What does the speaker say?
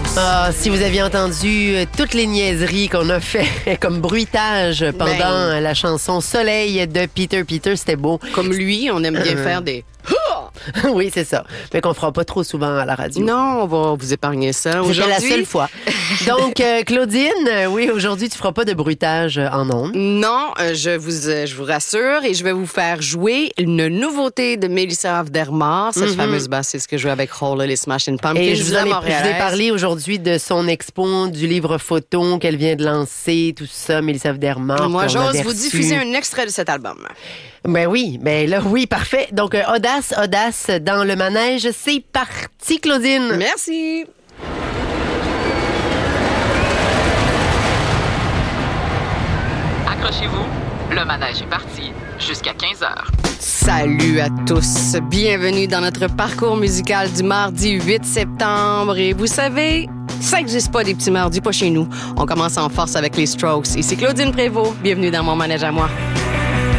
Ah, si vous aviez entendu toutes les niaiseries qu'on a fait comme bruitage pendant la chanson Soleil de Peter, c'était beau. Comme lui, on aime bien faire des... Oui, c'est ça. Mais qu'on fera pas trop souvent à la radio. Non, on va vous épargner ça. C'était la seule fois. Donc, Claudine, oui, aujourd'hui, tu feras pas de bruitage en ondes. Non, je vous rassure et je vais vous faire jouer une nouveauté de Mélissa Avdermar, cette fameuse bassiste que joue avec Hole, les Smashing Pumpkins. Et je vous ai parlé aujourd'hui de son expo, du livre photo qu'elle vient de lancer, tout ça, Mélissa Avdermar. Moi, j'ose vous diffuser un extrait de cet album. Ben oui, ben là, oui, parfait. Donc, Audace dans le manège. C'est parti, Claudine. Merci. Accrochez-vous, le manège est parti jusqu'à 15h. Salut à tous. Bienvenue dans notre parcours musical du mardi 8 septembre. Et vous savez, ça n'existe pas des petits mardis, pas chez nous. On commence en force avec les Strokes. Ici Claudine Prévost. Bienvenue dans mon manège à moi.